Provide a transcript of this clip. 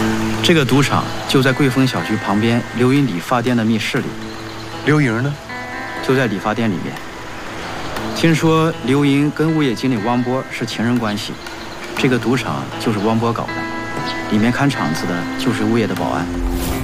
这个赌场就在桂丰小区旁边刘云理发店的密室里。 刘莹呢？ 就在理发店里面。听说刘莹跟物业经理汪波是情人关系，这个赌场就是汪波搞的，里面看场子的就是物业的保安。